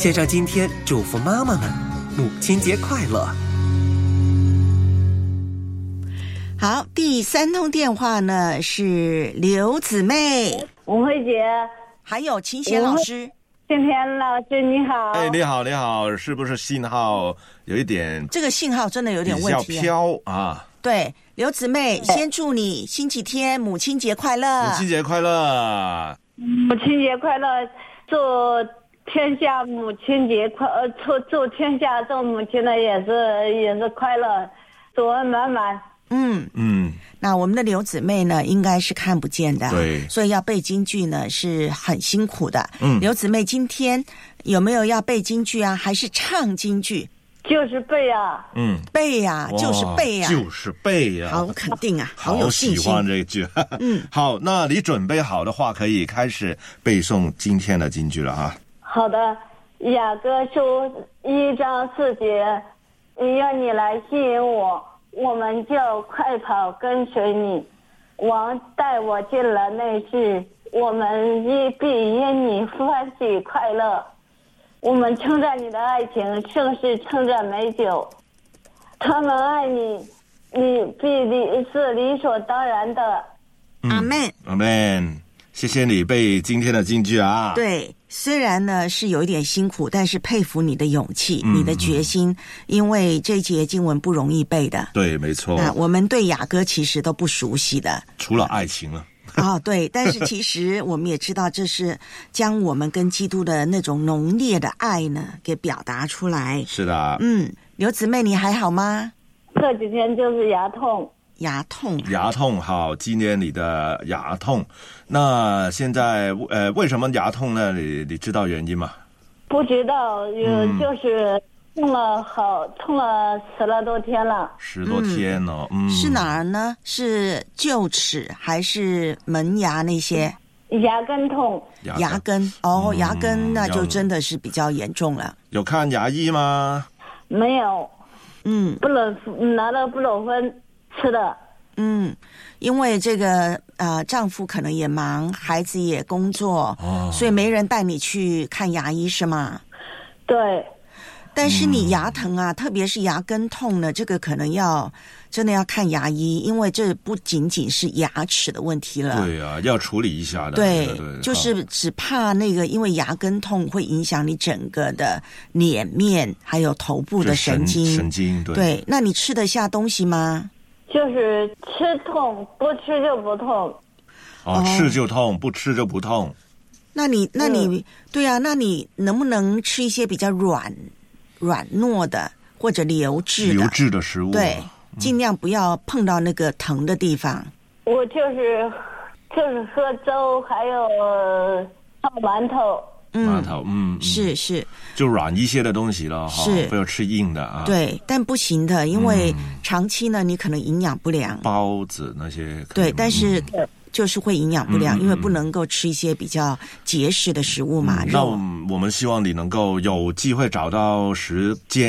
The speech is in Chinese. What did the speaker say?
线上今天祝福妈妈们母亲节快乐。 好，第三通电话呢是刘姊妹、 吴慧姐， 还有秦贤老师。 今天老师你好。 哎，你好，你好，是不是信号有一点？ 这个信号真的有点问题， 比较飘啊。 对，刘姊妹，先祝你星期天母亲节快乐。 母亲节快乐！ 母亲节快乐！祝天下母亲节快祝天下做母亲的也是快乐，祝恩满满。 那我们的刘姊妹呢，应该是看不见的， 对， 所以要背京剧呢是很辛苦的。刘姊妹今天有没有要背京剧啊？还是唱京剧？ 就是背啊， 背呀，就是背呀， 就是背呀， 好肯定啊，好有信心。 好喜欢这一句。好，那你准备好的话，可以开始背诵今天的京剧了哈。 好的，雅歌书1章4节，愿你来吸引我，我们就快跑跟随你。王带我进了内室，我们必因你欢喜快乐。我们称赞你的爱情，胜似称赞美酒。他们爱你，你必是理所当然的。 阿们， 阿们，谢谢你背今天的京剧啊。 对，虽然呢是有一点辛苦，但是佩服你的勇气，你的决心，因为这一节经文不容易背的。 对，没错。 那我们对雅歌其实都不熟悉的， 除了爱情了。 对，但是其实我们也知道，这是将我们跟基督的那种浓烈的爱呢，给表达出来。 是的。 刘姊妹，你还好吗？ 这几天就是牙痛。 牙痛， 好，纪念你的牙痛。那现在为什么牙痛呢？你知道原因吗？ 不知道，就是痛了10来多天了。 10多天哦。 是哪儿呢？是臼齿还是门牙那些？ 牙根痛。 牙根牙根那就真的是比较严重了。 有看牙医吗？ 没有。不能拿了布洛芬吃的。 因为这个丈夫可能也忙，孩子也工作，所以没人带你去看牙医是吗？ 对。 但是你牙疼啊，特别是牙根痛呢，这个可能真的要看牙医，因为这不仅仅是牙齿的问题了。 对啊，要处理一下的。 对，就是只怕那个，因为牙根痛会影响你整个的脸面还有头部的神经。对，那你吃得下东西吗？ 就是吃痛，不吃就不痛。 吃就痛，不吃就不痛。 那你对啊，那你能不能吃一些比较软糯的或者流质的食物？ 对，尽量不要碰到那个疼的地方。 我就是喝粥，还有泡馒头。是就软一些的东西了哈，不要吃硬的啊。 对，但不行的，因为长期呢，你可能营养不良。 包子那些对，但是就是会营养不良，因为不能够吃一些比较结实的食物嘛。 那我们希望你能够有机会找到时间。